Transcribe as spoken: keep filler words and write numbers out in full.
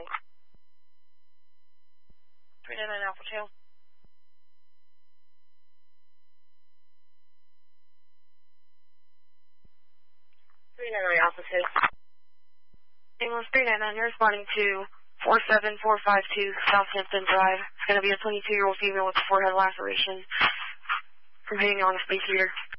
nine. three nine nine Alpha two. three nine nine Alpha two. England three nine nine, you're responding to four seven four five two Southampton Drive. It's going to be a twenty-two-year-old female with a forehead laceration from hitting on a space heater.